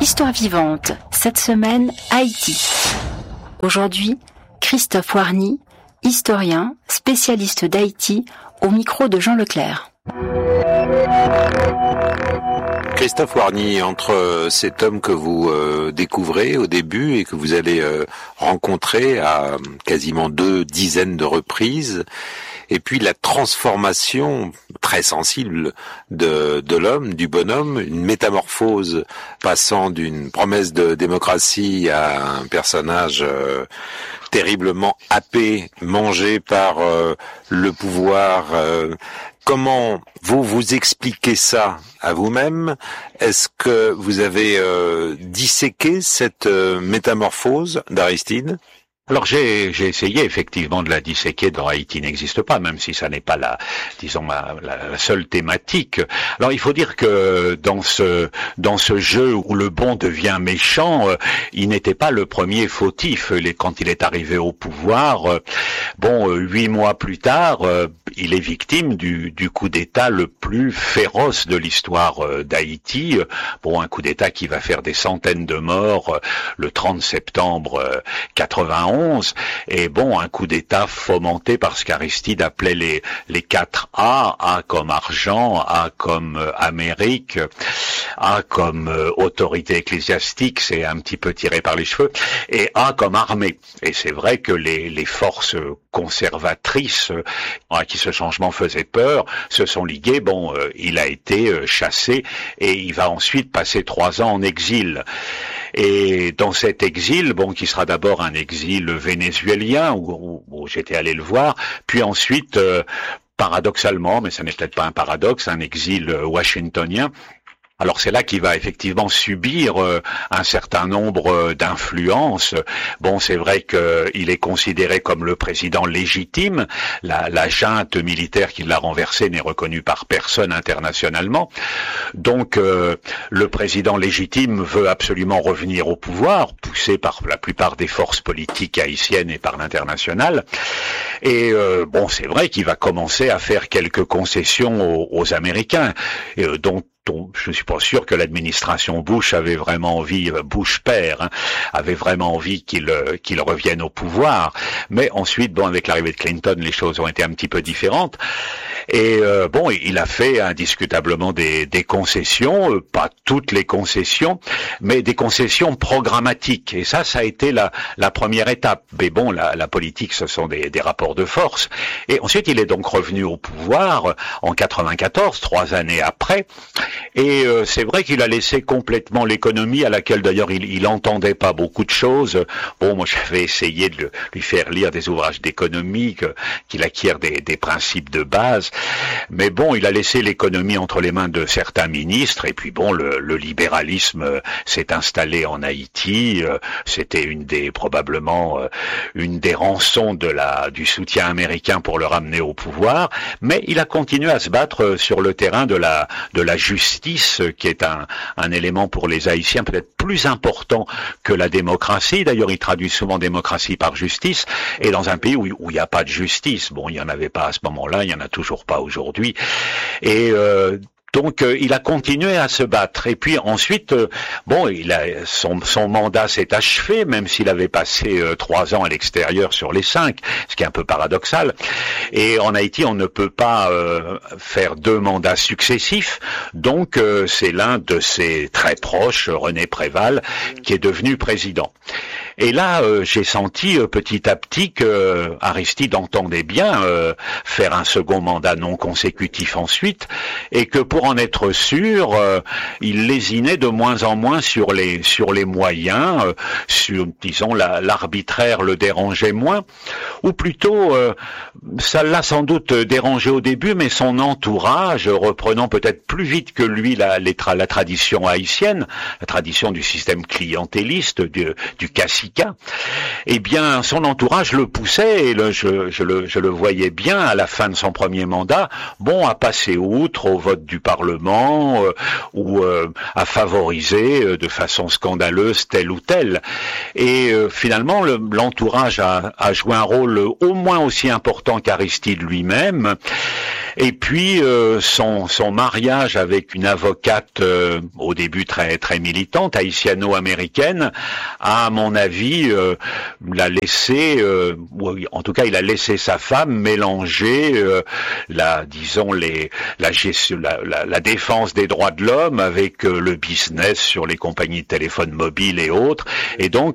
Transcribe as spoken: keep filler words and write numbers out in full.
Histoire vivante, cette semaine, Haïti. Aujourd'hui, Christophe Warny, historien, spécialiste d'Haïti, au micro de Jean Leclerc. Christophe Warny, entre cet homme que vous euh, découvrez au début et que vous allez euh, rencontrer à quasiment deux dizaines de reprises, et puis la transformation très sensible de, de l'homme, du bonhomme, une métamorphose passant d'une promesse de démocratie à un personnage euh, terriblement happé, mangé par euh, le pouvoir. Euh, comment vous vous expliquez ça à vous-même? Est-ce que vous avez euh, disséqué cette euh, métamorphose d'Aristide? Alors j'ai, j'ai essayé effectivement de la disséquer dans Haïti n'existe pas, même si ça n'est pas la, disons la, la seule thématique. Alors il faut dire que dans ce dans ce jeu où le bon devient méchant, euh, il n'était pas le premier fautif. Les, quand il est arrivé au pouvoir, euh, bon euh, huit mois plus tard, euh, il est victime du, du coup d'État le plus féroce de l'histoire euh, d'Haïti. Bon, un coup d'État qui va faire des centaines de morts euh, le trente septembre euh, quatre-vingt-onze. Et bon, un coup d'État fomenté par ce qu'Aristide appelait les les quatre A, A comme argent, A comme euh, Amérique, A comme euh, autorité ecclésiastique, c'est un petit peu tiré par les cheveux, et A comme armée. Et c'est vrai que les les forces conservatrices euh, à qui ce changement faisait peur se sont liguées. Bon, euh, il a été euh, chassé et il va ensuite passer trois ans en exil. Et dans cet exil, bon, qui sera d'abord un exil vénézuélien, où, où, où j'étais allé le voir, puis ensuite, euh, paradoxalement, mais ça n'est peut-être pas un paradoxe, un exil euh, washingtonien. Alors c'est là qu'il va effectivement subir euh, un certain nombre euh, d'influences. Bon, c'est vrai qu'il est considéré comme le président légitime. La, la junte militaire qui l'a renversé n'est reconnue par personne internationalement. Donc euh, le président légitime veut absolument revenir au pouvoir, poussé par la plupart des forces politiques haïtiennes et par l'international. Et euh, bon, c'est vrai qu'il va commencer à faire quelques concessions aux, aux Américains. Et, euh, donc je ne suis pas sûr que l'administration Bush avait vraiment envie, Bush père, hein, avait vraiment envie qu'il qu'il revienne au pouvoir. Mais ensuite, bon, avec l'arrivée de Clinton, les choses ont été un petit peu différentes. Et euh, bon, il a fait indiscutablement des, des concessions, euh, pas toutes les concessions, mais des concessions programmatiques. Et ça, ça a été la, la première étape. Mais bon, la, la politique, ce sont des, des rapports de force. Et ensuite, il est donc revenu au pouvoir en quatre-vingt-quatorze, trois années après. Et euh, c'est vrai qu'il a laissé complètement l'économie, à laquelle d'ailleurs il, il entendait pas beaucoup de choses. Bon, moi j'avais essayé de le, lui faire lire des ouvrages d'économie, que, qu'il acquiert des, des principes de base. Mais bon, il a laissé l'économie entre les mains de certains ministres. Et puis bon, le, le libéralisme euh, s'est installé en Haïti. Euh, c'était une des probablement euh, une des rançons de la du soutien américain pour le ramener au pouvoir. Mais il a continué à se battre sur le terrain de la de la justice. Justice, qui est un, un élément pour les Haïtiens peut-être plus important que la démocratie. D'ailleurs, il traduit souvent démocratie par justice. Et dans un pays où, où il n'y a pas de justice, bon, il n'y en avait pas à ce moment-là, il n'y en a toujours pas aujourd'hui. Et euh, Donc euh, il a continué à se battre. Et puis ensuite, euh, bon, il a son, son mandat s'est achevé, même s'il avait passé euh, trois ans à l'extérieur sur les cinq, ce qui est un peu paradoxal. Et en Haïti, on ne peut pas euh, faire deux mandats successifs. Donc euh, c'est l'un de ses très proches, René Préval, qui est devenu président. Et là, euh, j'ai senti euh, petit à petit que euh, Aristide entendait bien euh, faire un second mandat non consécutif ensuite, et que pour en être sûr, euh, il lésinait de moins en moins sur les sur les moyens, euh, sur, disons, la, l'arbitraire le dérangeait moins, ou plutôt, euh, ça l'a sans doute dérangé au début, mais son entourage, reprenant peut-être plus vite que lui la, les tra- la tradition haïtienne, la tradition du système clientéliste, du, du caciquat, eh bien, son entourage le poussait, et le, je, je, le, je le voyais bien à la fin de son premier mandat, bon, à passer outre au vote du Parlement, euh, ou euh, à favoriser euh, de façon scandaleuse tel ou tel. Et euh, finalement, le, l'entourage a, a joué un rôle au moins aussi important qu'Aristide lui-même. Et puis euh, son son mariage avec une avocate euh, au début très très militante, haïtiano-américaine, a, à mon avis, euh, l'a laissé, euh, en tout cas, il a laissé sa femme mélanger euh, la, disons les la gestion, la, la, la défense des droits de l'homme avec euh, le business sur les compagnies de téléphone mobile et autres, et donc